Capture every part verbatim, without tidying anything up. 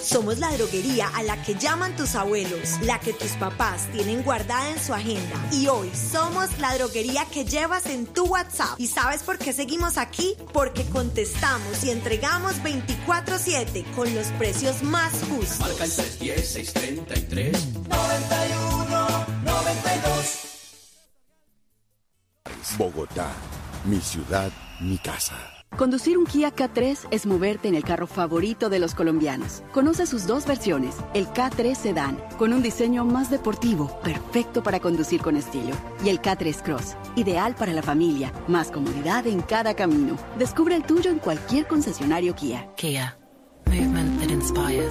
Somos la droguería a la que llaman tus abuelos, la que tus papás tienen guardada en su agenda. Y hoy somos la droguería que llevas en tu WhatsApp. ¿Y sabes por qué seguimos aquí? Porque contestamos y entregamos veinticuatro siete con los precios más justos. Marca el tres uno cero, seis tres tres, nueve uno nueve dos. Bogotá, mi ciudad, mi casa. Conducir un Kia K tres es moverte en el carro favorito de los colombianos. Conoce sus dos versiones, el K tres Sedan, con un diseño más deportivo, perfecto para conducir con estilo, y el K tres Cross, ideal para la familia, más comodidad en cada camino. Descubre el tuyo en cualquier concesionario Kia. Kia, movement that inspires.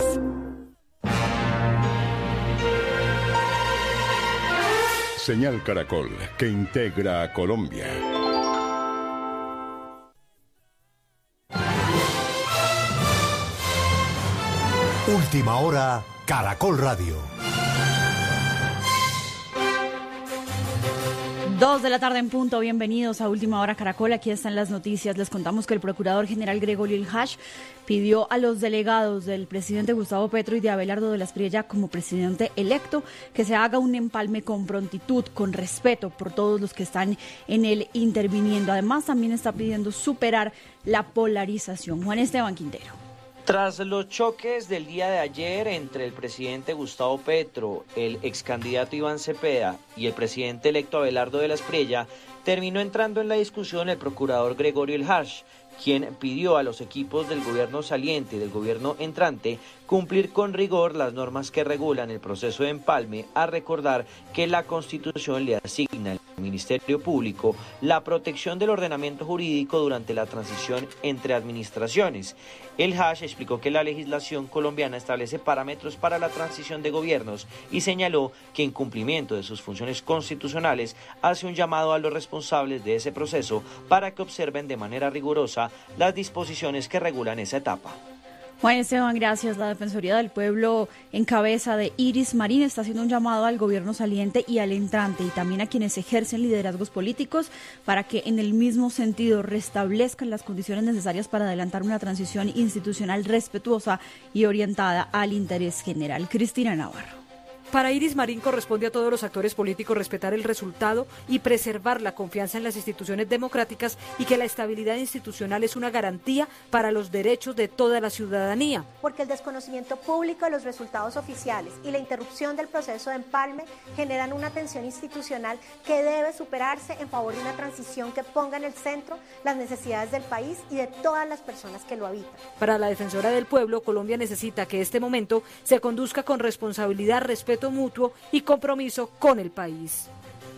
Señal Caracol, que integra a Colombia. Última hora, Caracol Radio. Dos de la tarde en punto, bienvenidos a Última Hora Caracol, aquí están las noticias. Les contamos que el procurador general Gregorio Ilhash pidió a los delegados del presidente Gustavo Petro y de Abelardo de la Espriella como presidente electo que se haga un empalme con prontitud, con respeto por todos los que están en él interviniendo. Además, también está pidiendo superar la polarización. Juan Esteban Quintero. Tras los choques del día de ayer entre el presidente Gustavo Petro, el ex candidato Iván Cepeda y el presidente electo Abelardo de la Espriella, terminó entrando en la discusión el procurador Gregorio Ilhash, quien pidió a los equipos del gobierno saliente y del gobierno entrante cumplir con rigor las normas que regulan el proceso de empalme, a recordar que la Constitución le asigna al Ministerio Público la protección del ordenamiento jurídico durante la transición entre administraciones. Ilhash explicó que la legislación colombiana establece parámetros para la transición de gobiernos y señaló que en cumplimiento de sus funciones constitucionales hace un llamado a los responsables de ese proceso para que observen de manera rigurosa las disposiciones que regulan esa etapa. Juan Esteban, gracias. La Defensoría del Pueblo, en cabeza de Iris Marín, está haciendo un llamado al gobierno saliente y al entrante y también a quienes ejercen liderazgos políticos para que en el mismo sentido restablezcan las condiciones necesarias para adelantar una transición institucional respetuosa y orientada al interés general. Cristina Navarro. Para Iris Marín corresponde a todos los actores políticos respetar el resultado y preservar la confianza en las instituciones democráticas y que la estabilidad institucional es una garantía para los derechos de toda la ciudadanía. Porque el desconocimiento público de los resultados oficiales y la interrupción del proceso de empalme generan una tensión institucional que debe superarse en favor de una transición que ponga en el centro las necesidades del país y de todas las personas que lo habitan. Para la Defensora del Pueblo, Colombia necesita que este momento se conduzca con responsabilidad, respeto mutuo y compromiso con el país.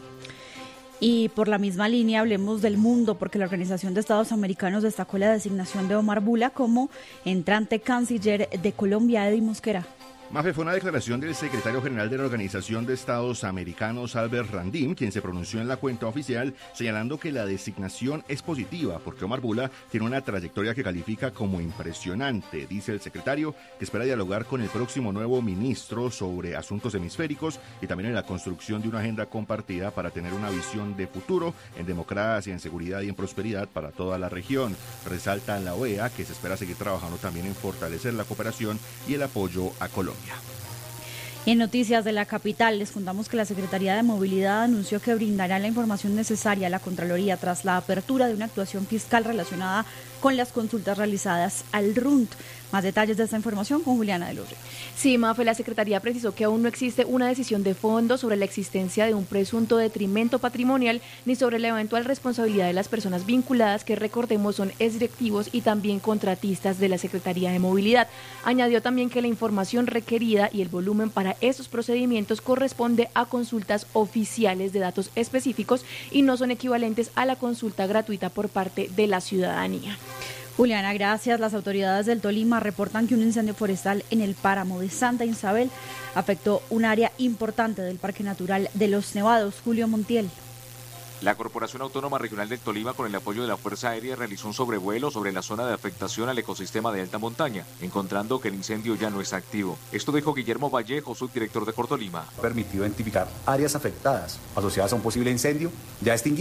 Y por la misma línea hablemos del mundo, porque la Organización de Estados Americanos destacó la designación de Omar Bula como entrante canciller de Colombia. Eddie Mosquera. Mafe, fue una declaración del secretario general de la Organización de Estados Americanos, Albert Randim, quien se pronunció en la cuenta oficial señalando que la designación es positiva porque Omar Bula tiene una trayectoria que califica como impresionante. Dice el secretario que espera dialogar con el próximo nuevo ministro sobre asuntos hemisféricos y también en la construcción de una agenda compartida para tener una visión de futuro en democracia, en seguridad y en prosperidad para toda la región. Resalta la O E A que se espera seguir trabajando también en fortalecer la cooperación y el apoyo a Colombia. En noticias de la capital, les contamos que la Secretaría de Movilidad anunció que brindará la información necesaria a la Contraloría tras la apertura de una actuación fiscal relacionada con las consultas realizadas al R U N T. Más detalles de esta información con Juliana de los Ríos. Sí, Mafe, la Secretaría precisó que aún no existe una decisión de fondo sobre la existencia de un presunto detrimento patrimonial ni sobre la eventual responsabilidad de las personas vinculadas, que recordemos son exdirectivos y también contratistas de la Secretaría de Movilidad. Añadió también que la información requerida y el volumen para esos procedimientos corresponde a consultas oficiales de datos específicos y no son equivalentes a la consulta gratuita por parte de la ciudadanía. Juliana, gracias. Las autoridades del Tolima reportan que un incendio forestal en el páramo de Santa Isabel afectó un área importante del Parque Natural de los Nevados. Julio Montiel. La Corporación Autónoma Regional del Tolima, con el apoyo de la Fuerza Aérea, realizó un sobrevuelo sobre la zona de afectación al ecosistema de alta montaña, encontrando que el incendio ya no está activo. Esto dijo Guillermo Vallejo, subdirector de Cortolima. Permitió identificar áreas afectadas asociadas a un posible incendio ya extinguido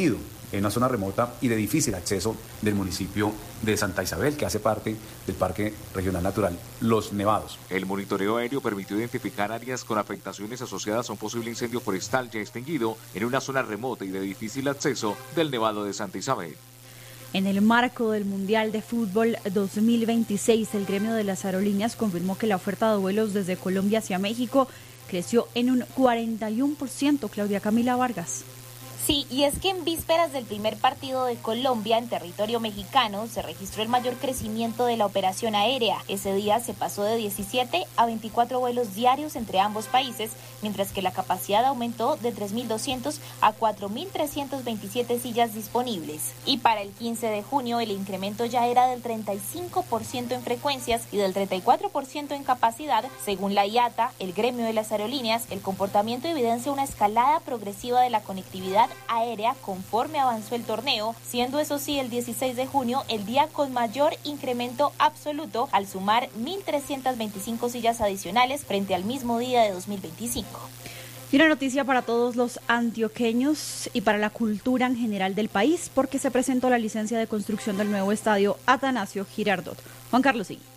en una zona remota y de difícil acceso del municipio de Santa Isabel, que hace parte del Parque Regional Natural Los Nevados. El monitoreo aéreo permitió identificar áreas con afectaciones asociadas a un posible incendio forestal ya extinguido en una zona remota y de difícil acceso del Nevado de Santa Isabel. En el marco del Mundial de Fútbol dos mil veintiséis, el gremio de las aerolíneas confirmó que la oferta de vuelos desde Colombia hacia México creció en un cuarenta y uno por ciento. Claudia Camila Vargas. Sí, y es que en vísperas del primer partido de Colombia en territorio mexicano se registró el mayor crecimiento de la operación aérea. Ese día se pasó de diecisiete a veinticuatro vuelos diarios entre ambos países, mientras que la capacidad aumentó de tres mil doscientos a cuatro mil trescientas veintisiete sillas disponibles. Y para el quince de junio el incremento ya era del treinta y cinco por ciento en frecuencias y del treinta y cuatro por ciento en capacidad. Según la I A T A, el gremio de las aerolíneas, el comportamiento evidencia una escalada progresiva de la conectividad aérea conforme avanzó el torneo, siendo eso sí el dieciséis de junio el día con mayor incremento absoluto al sumar mil trescientas veinticinco sillas adicionales frente al mismo día de dos mil veinticinco. Y una noticia para todos los antioqueños y para la cultura en general del país, porque se presentó la licencia de construcción del nuevo estadio Atanasio Girardot. Juan Carlos Higuita.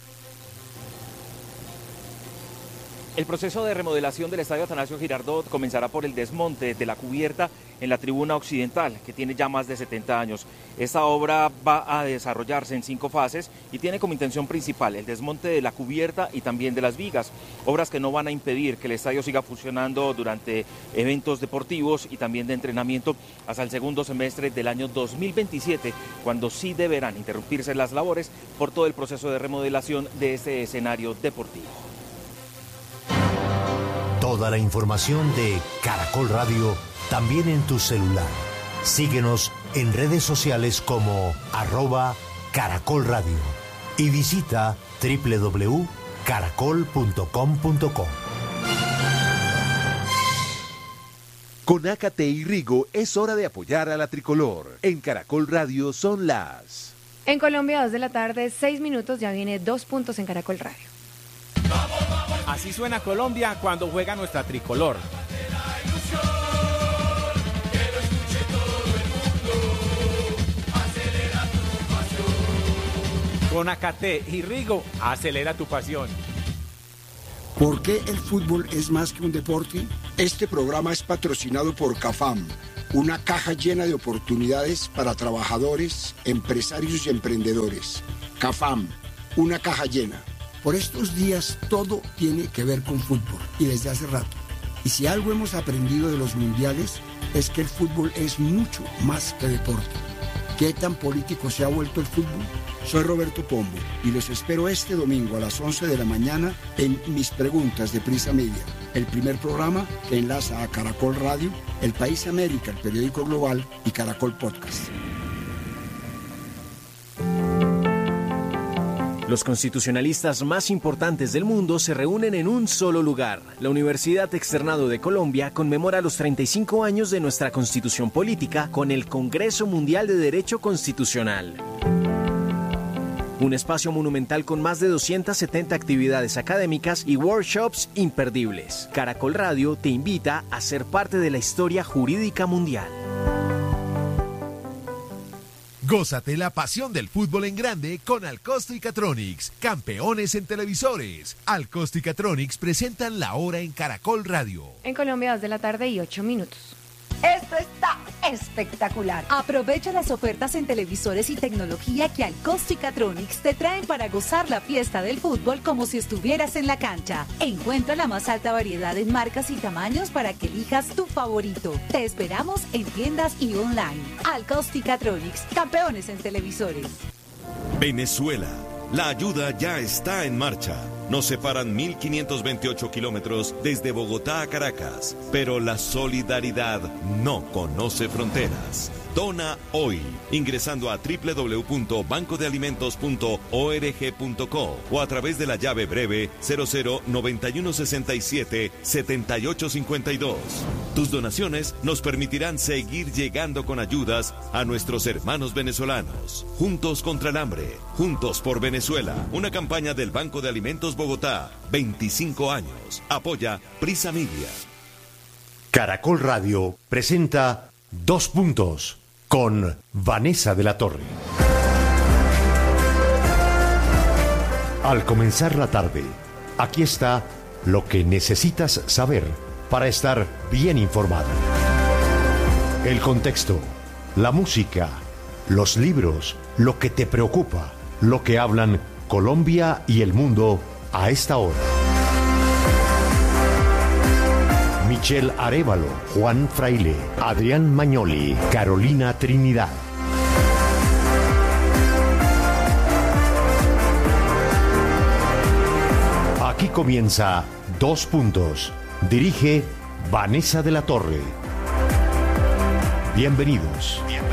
El proceso de remodelación del estadio Atanasio Girardot comenzará por el desmonte de la cubierta en la tribuna occidental, que tiene ya más de setenta años. Esta obra va a desarrollarse en cinco fases y tiene como intención principal el desmonte de la cubierta y también de las vigas, obras que no van a impedir que el estadio siga funcionando durante eventos deportivos y también de entrenamiento hasta el segundo semestre del año dos mil veintisiete, cuando sí deberán interrumpirse las labores por todo el proceso de remodelación de este escenario deportivo. Toda la información de Caracol Radio también en tu celular. Síguenos en redes sociales como arroba Caracol Radio y visita doble u doble u doble u punto caracol punto com punto co. Con Ácate y Rigo es hora de apoyar a la tricolor. En Caracol Radio son las... En Colombia, dos de la tarde, seis minutos, ya viene dos puntos en Caracol Radio. Así suena Colombia cuando juega nuestra tricolor. Con Ácate y Rigo, acelera tu pasión. ¿Por qué el fútbol es más que un deporte? Este programa es patrocinado por CAFAM, una caja llena de oportunidades para trabajadores, empresarios y emprendedores. CAFAM, una caja llena. Por estos días todo tiene que ver con fútbol y desde hace rato. Y si algo hemos aprendido de los mundiales es que el fútbol es mucho más que deporte. ¿Qué tan político se ha vuelto el fútbol? Soy Roberto Pombo y los espero este domingo a las once de la mañana en Mis Preguntas de Prisa Media, el primer programa que enlaza a Caracol Radio, El País América, el periódico global y Caracol Podcast. Los constitucionalistas más importantes del mundo se reúnen en un solo lugar. La Universidad Externado de Colombia conmemora los treinta y cinco años de nuestra Constitución Política con el Congreso Mundial de Derecho Constitucional. Un espacio monumental con más de doscientas setenta actividades académicas y workshops imperdibles. Caracol Radio te invita a ser parte de la historia jurídica mundial. Gózate la pasión del fútbol en grande con Alcosto y Catronics, campeones en televisores. Alcosto y Catronics presentan la hora en Caracol Radio. En Colombia, dos de la tarde y ocho minutos. Esto está espectacular. Aprovecha las ofertas en televisores y tecnología que Alcosto y Catronics te traen para gozar la fiesta del fútbol como si estuvieras en la cancha. Encuentra la más alta variedad en marcas y tamaños para que elijas tu favorito. Te esperamos en tiendas y online. Alcosto y Catronics, campeones en televisores. Venezuela. La ayuda ya está en marcha. Nos separan mil quinientos veintiocho kilómetros desde Bogotá a Caracas, pero la solidaridad no conoce fronteras. Dona hoy, ingresando a doble u doble u doble u punto banco de alimentos punto org punto co o a través de la llave breve cero cero noventa y uno sesenta y siete setenta y ocho cincuenta y dos. Tus donaciones nos permitirán seguir llegando con ayudas a nuestros hermanos venezolanos. Juntos contra el hambre, juntos por Venezuela. Una campaña del Banco de Alimentos Bogotá, veinticinco años. Apoya Prisa Media. Caracol Radio presenta Dos Puntos con Vanessa de la Torre. Al comenzar la tarde, aquí está lo que necesitas saber para estar bien informado. El contexto, la música, los libros, lo que te preocupa, lo que hablan Colombia y el mundo a esta hora. Michelle Arévalo, Juan Fraile, Adrián Magnoli, Carolina Trinidad. Aquí comienza Dos Puntos. Dirige Vanessa de la Torre. Bienvenidos. Bienvenidos.